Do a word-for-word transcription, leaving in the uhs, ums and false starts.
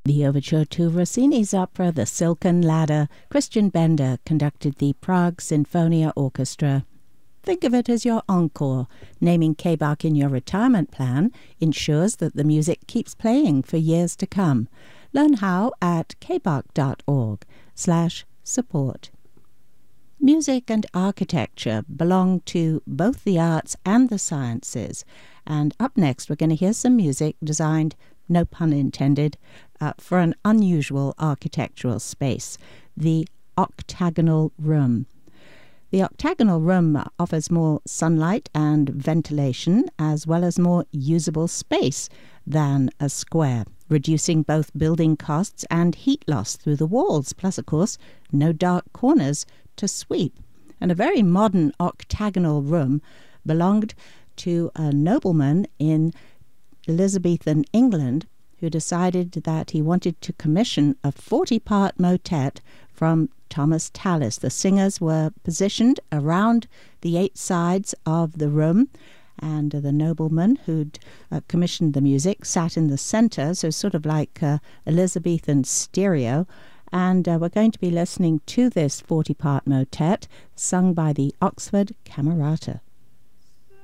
The overture to Rossini's opera The Silken Ladder. Christian Bender conducted the Prague Sinfonia Orchestra. Think of it as your encore. Naming K B A C in your retirement plan ensures that the music keeps playing for years to come. Learn how at kbac.org slash support. Music and architecture belong to both the arts and the sciences. And up next, we're going to hear some music designed, no pun intended, uh, for an unusual architectural space, the octagonal room. The octagonal room offers more sunlight and ventilation, as well as more usable space than a square, reducing both building costs and heat loss through the walls, plus, of course, no dark corners to sweep. And a very modern octagonal room belonged to a nobleman in Elizabethan England who decided that he wanted to commission a forty-part motet from Thomas Tallis. The singers were positioned around the eight sides of the room, and the nobleman who'd uh, commissioned the music sat in the center, so sort of like uh, Elizabethan stereo. And uh, we're going to be listening to this forty-part motet sung by the Oxford Camerata.